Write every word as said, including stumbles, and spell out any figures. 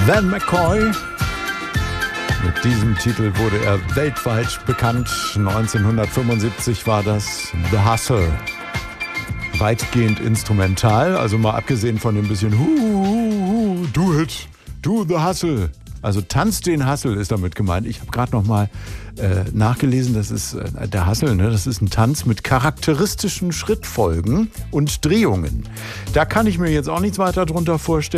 Van McCoy. Mit diesem Titel wurde er weltweit bekannt. neunzehnhundertfünfundsiebzig war das The Hustle. Weitgehend instrumental, also mal abgesehen von dem bisschen hu, hu, hu, do it, do the hustle. Also tanz den Hustle ist damit gemeint. Ich habe gerade noch mal äh, nachgelesen, das ist äh, der Hustle, ne? Das ist ein Tanz mit charakteristischen Schrittfolgen und Drehungen. Da kann ich mir jetzt auch nichts weiter drunter vorstellen.